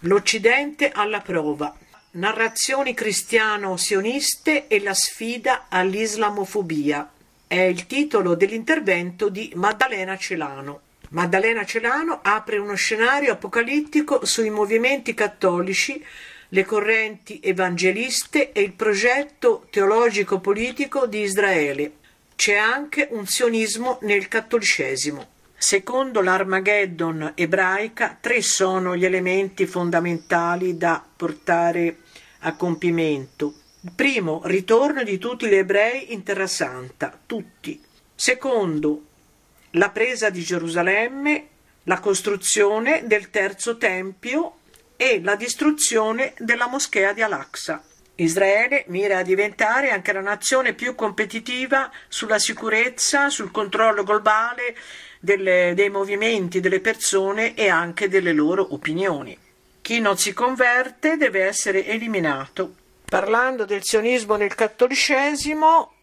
L'Occidente alla prova. Narrazioni cristiano-sioniste e la sfida all'islamofobia. È il titolo dell'intervento di Maddalena Celano. Maddalena Celano apre uno scenario apocalittico sui movimenti cattolici, le correnti evangeliste e il progetto teologico-politico di Israele. C'è anche un sionismo nel cattolicesimo. Secondo l'Armageddon ebraica, 3 sono gli elementi fondamentali da portare a compimento. Il primo, ritorno di tutti gli ebrei in Terra Santa, tutti. Secondo, la presa di Gerusalemme, la costruzione del terzo tempio e la distruzione della moschea di Al-Aqsa. Israele mira a diventare anche la nazione più competitiva sulla sicurezza, sul controllo globale dei movimenti delle persone e anche delle loro opinioni. Chi non si converte deve essere eliminato. Parlando del sionismo nel cattolicesimo,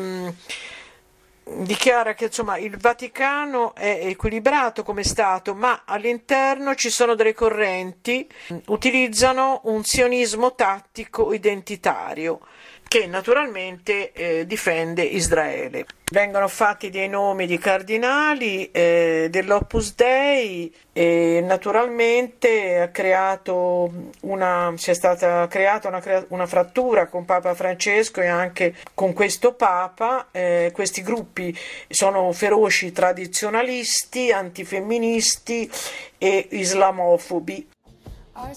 dichiara che il Vaticano è equilibrato come Stato, ma all'interno ci sono delle correnti che utilizzano un sionismo tattico identitario che naturalmente difende Israele. Vengono fatti dei nomi di cardinali dell'Opus Dei e naturalmente c'è stata creata una frattura con Papa Francesco e anche con questo Papa. Questi gruppi sono feroci tradizionalisti, antifemministi e islamofobi.